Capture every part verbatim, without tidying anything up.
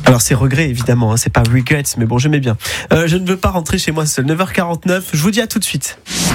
Alors c'est regret évidemment, hein, c'est pas regrets, mais bon j'aimais bien. Euh, je ne veux pas rentrer chez moi seul. neuf heures quarante-neuf, je vous dis à tout de suite.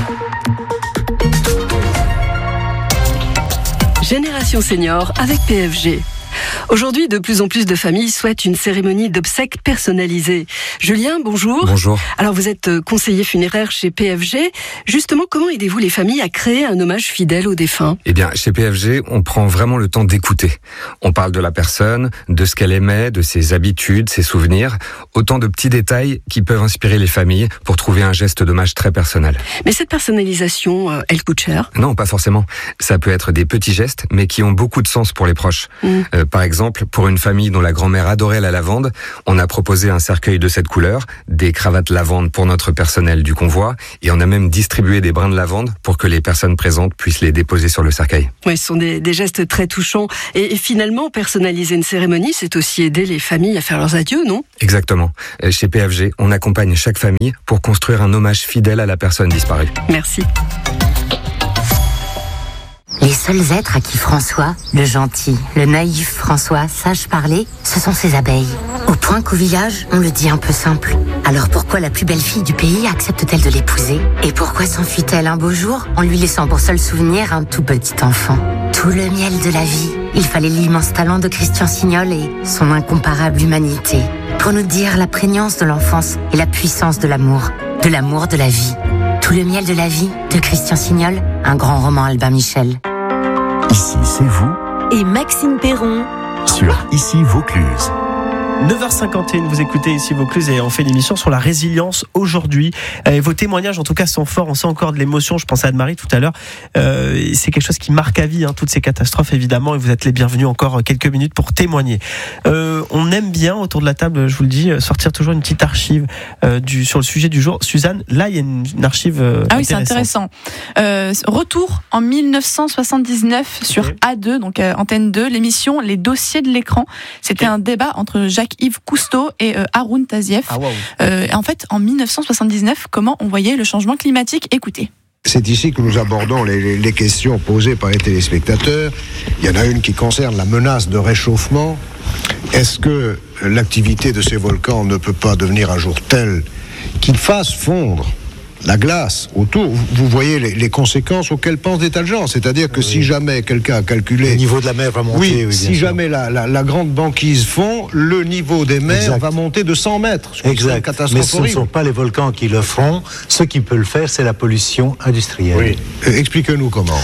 Génération Senior avec P F G. Aujourd'hui, de plus en plus de familles souhaitent une cérémonie d'obsèques personnalisée. Julien, bonjour. Bonjour. Alors, vous êtes conseiller funéraire chez P F G. Justement, comment aidez-vous les familles à créer un hommage fidèle aux défunts ? Eh bien, chez P F G, on prend vraiment le temps d'écouter. On parle de la personne, de ce qu'elle aimait, de ses habitudes, ses souvenirs. Autant de petits détails qui peuvent inspirer les familles pour trouver un geste d'hommage très personnel. Mais cette personnalisation, euh, elle coûte cher ? Non, pas forcément. Ça peut être des petits gestes, mais qui ont beaucoup de sens pour les proches. Mmh. Euh, par exemple, pour une famille dont la grand-mère adorait la lavande, on a proposé un cercueil de cette couleur, des cravates lavande pour notre personnel du convoi, et on a même distribué des brins de lavande pour que les personnes présentes puissent les déposer sur le cercueil. Oui, ce sont des, des gestes très touchants. Et, et finalement, personnaliser une cérémonie, c'est aussi aider les familles à faire leurs adieux, non ? Exactement. Chez P F G, on accompagne chaque famille pour construire un hommage fidèle à la personne disparue. Merci. Les seuls êtres à qui François, le gentil, le naïf François, sache parler, ce sont ses abeilles. Au point qu'au village, on le dit un peu simple. Alors pourquoi la plus belle fille du pays accepte-t-elle de l'épouser ? Et pourquoi s'enfuit-elle un beau jour en lui laissant pour seul souvenir un tout petit enfant ? Tout le miel de la vie. Il fallait l'immense talent de Christian Signol et son incomparable humanité pour nous dire la prégnance de l'enfance et la puissance de l'amour, de l'amour de la vie. Tout le miel de la vie de Christian Signol, un grand roman Albin Michel. Ici, c'est vous. Et Maxime Perron. Sur Ici Vaucluse. neuf heures cinquante et un, vous écoutez Ici Vaucluse et on fait une émission sur la résilience aujourd'hui. Et vos témoignages en tout cas sont forts, on sent encore de l'émotion, je pense à Anne-Marie tout à l'heure. Euh, c'est quelque chose qui marque à vie, hein, toutes ces catastrophes évidemment, et vous êtes les bienvenus encore quelques minutes pour témoigner. Euh, on aime bien autour de la table, je vous le dis, sortir toujours une petite archive euh, du, sur le sujet du jour. Suzanne, là il y a une, une archive euh, Ah oui, c'est intéressant. Euh, retour en dix-neuf cent soixante-dix-neuf okay. sur A deux, donc euh, Antenne deux, l'émission Les Dossiers de l'écran. C'était okay. un débat entre Jacques Yves Cousteau et euh, Haroun Tazieff. Ah, wow. euh, en fait, en dix-neuf cent soixante-dix-neuf, comment on voyait le changement climatique ? Écoutez. C'est ici que nous abordons les, les, les questions posées par les téléspectateurs. Il y en a une qui concerne la menace de réchauffement. Est-ce que l'activité de ces volcans ne peut pas devenir un jour telle qu'il fasse fondre la glace autour? Vous voyez les, les conséquences auxquelles pensent des tas de gens. C'est-à-dire que oui. si jamais quelqu'un a calculé... Le niveau de la mer va monter. Oui, oui si sûr. jamais la, la, la grande banquise fond, le niveau des mers exact. va monter de cent mètres. Exact. Une catastrophe Mais ce horrible. ne sont pas les volcans qui le feront. Ce qui peut le faire, c'est la pollution industrielle. Oui. Euh, expliquez-nous comment.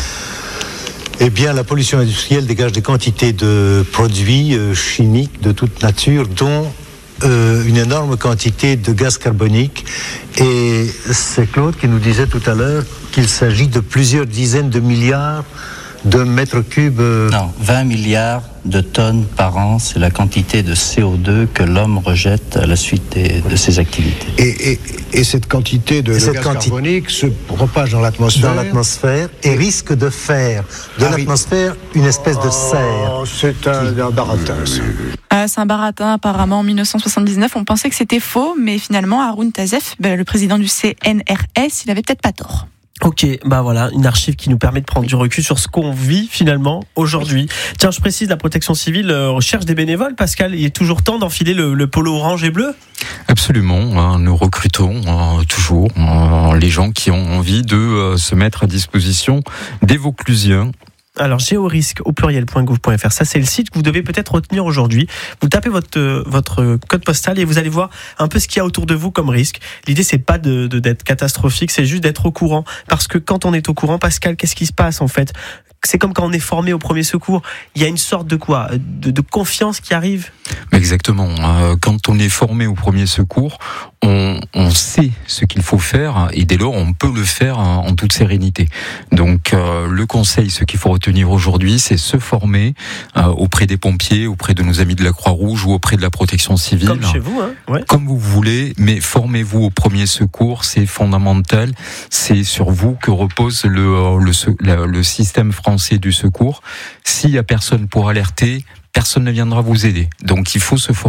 Eh bien, la pollution industrielle dégage des quantités de produits euh, chimiques de toute nature, dont euh, une énorme quantité de gaz carbonique. Et c'est Claude qui nous disait tout à l'heure qu'il s'agit de plusieurs dizaines de milliards de mètres cubes. Non, vingt milliards de tonnes par an, c'est la quantité de C O deux que l'homme rejette à la suite des, de ses activités. Et, et, et cette quantité de, de cette gaz quanti... carbonique se propage dans l'atmosphère Dans l'atmosphère et risque de faire de ah, l'atmosphère une espèce de serre. Oh, c'est un, un baratin, ça. Euh, c'est un baratin, apparemment, en dix-neuf cent soixante-dix-neuf. On pensait que c'était faux, mais finalement, Haroun Tazieff, ben, le président du C N R S, il avait peut-être pas tort. Ok, bah voilà, une archive qui nous permet de prendre du recul sur ce qu'on vit finalement aujourd'hui. Tiens, je précise, la protection civile euh, recherche des bénévoles. Pascal, il est toujours temps d'enfiler le, le polo orange et bleu ? Absolument, nous recrutons euh, toujours euh, les gens qui ont envie de euh, se mettre à disposition des Vauclusiens. Alors, géorisque au pluriel point gouv point f r, ça c'est le site que vous devez peut-être retenir aujourd'hui. Vous tapez votre, euh, votre code postal et vous allez voir un peu ce qu'il y a autour de vous comme risque. L'idée c'est pas de, de, d'être catastrophique, c'est juste d'être au courant. Parce que quand on est au courant, Pascal, qu'est-ce qui se passe en fait ? C'est comme quand on est formé au premier secours. Il y a une sorte de quoi ? De, de confiance qui arrive ? Exactement. Quand on est formé au premier secours, on, on sait ce qu'il faut faire et dès lors on peut le faire en toute sérénité. Donc euh, le conseil, ce qu'il faut retenir aujourd'hui, c'est se former euh, auprès des pompiers, auprès de nos amis de la Croix-Rouge ou auprès de la protection civile. Comme chez vous, hein ? Ouais. Comme vous voulez, mais formez-vous au premier secours, c'est fondamental. C'est sur vous que repose le, le, le, le système français du secours. S'il y a personne pour alerter, personne ne viendra vous aider. Donc il faut se former.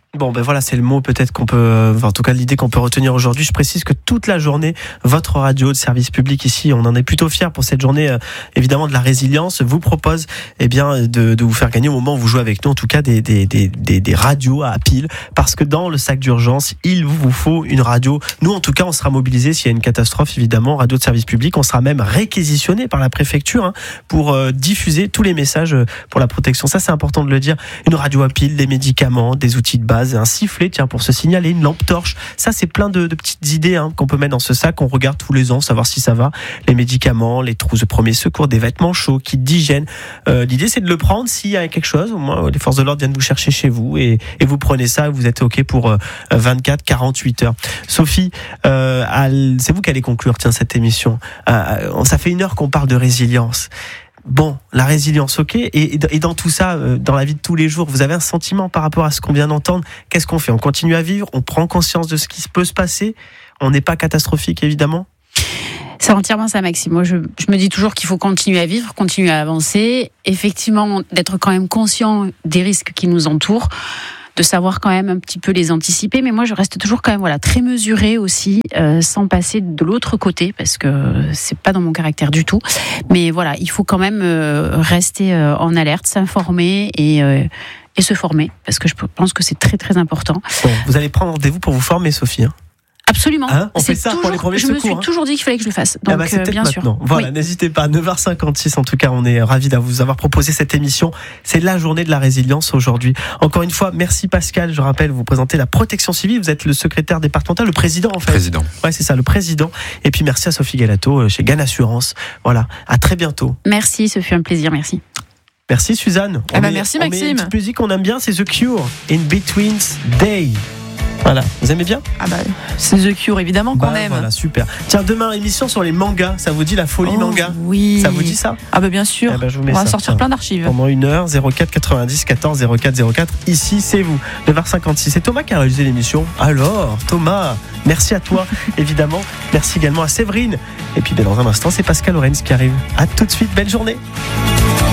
Bon, ben voilà, c'est le mot peut-être qu'on peut, enfin, en tout cas l'idée qu'on peut retenir aujourd'hui. Je précise que toute la journée, votre radio de service public ici, on en est plutôt fiers pour cette journée, euh, évidemment de la résilience, vous propose eh bien de, de vous faire gagner au moment où vous jouez avec nous, en tout cas des, des, des, des, des radios à pile, parce que dans le sac d'urgence, il vous faut une radio. Nous, en tout cas, on sera mobilisés s'il y a une catastrophe, évidemment, radio de service public. On sera même réquisitionné par la préfecture hein, pour euh, diffuser tous les messages pour la protection. Ça, c'est important de le dire. Une radio à pile, des médicaments, des outils de base, un sifflet, tiens, pour se signaler, une lampe torche. Ça, c'est plein de, de petites idées hein, qu'on peut mettre dans ce sac. On regarde tous les ans, savoir si ça va. Les médicaments, les trousses de premier secours, des vêtements chauds, kits d'hygiène. Euh, l'idée, c'est de le prendre s'il y a quelque chose. Au moins, les forces de l'ordre viennent vous chercher chez vous et, et vous prenez ça et vous êtes OK pour euh, vingt-quatre, quarante-huit heures. Sophie, euh, c'est vous qui allez conclure, tiens, cette émission. Euh, ça fait une heure qu'on parle de résilience. Bon, la résilience, ok. Et, et dans tout ça, dans la vie de tous les jours, vous avez un sentiment par rapport à ce qu'on vient d'entendre. Qu'est-ce qu'on fait ? On continue à vivre, on prend conscience de ce qui peut se passer. On n'est pas catastrophique, évidemment. C'est entièrement ça, Maxime. Moi, je, je me dis toujours qu'il faut continuer à vivre, continuer à avancer. Effectivement, d'être quand même conscient des risques qui nous entourent, de savoir quand même un petit peu les anticiper, mais moi je reste toujours quand même voilà très mesurée aussi, euh, sans passer de l'autre côté parce que c'est pas dans mon caractère du tout. Mais voilà, il faut quand même euh, rester euh, en alerte, s'informer et euh, et se former parce que je pense que c'est très très important. Bon, vous allez prendre rendez-vous pour vous former, Sophie. Hein Absolument. Hein, on c'est fait ça toujours, pour les premiers je secours. Je me suis hein. toujours dit qu'il fallait que je le fasse. Donc, ah bah c'est euh, bien maintenant. sûr. Voilà, oui. N'hésitez pas. neuf heures cinquante-six, en tout cas, on est ravis de vous avoir proposé cette émission. C'est la journée de la résilience aujourd'hui. Encore une fois, merci Pascal. Je rappelle, vous présentez la protection civile. Vous êtes le secrétaire départemental, le président en fait. Président. Ouais, c'est ça, le président. Et puis merci à Sophie Galato chez Gann Assurance. Voilà. À très bientôt. Merci, ce fut un plaisir. Merci. Merci Suzanne. Ah bah met, merci Maxime. On met une petite musique qu'on aime bien, c'est The Cure, In Between's Day. Voilà, vous aimez bien ? Ah bah, c'est The Cure évidemment qu'on bah, aime. Voilà, super. Tiens, demain émission sur les mangas. Ça vous dit la folie oh, manga ? Oui. Ça vous dit ça ? Ah bah bien sûr. Eh ben, je vous mets On va ça, sortir tiens. plein d'archives. Pendant une heure, zéro quatre quatre-vingt-dix quatorze zéro quatre zéro quatre. Ici, c'est vous. neuf heures cinquante-six. C'est Thomas qui a réalisé l'émission. Alors, Thomas, merci à toi, évidemment. Merci également à Séverine. Et puis, ben, dans un instant, c'est Pascal Lorenz qui arrive. À tout de suite. Belle journée.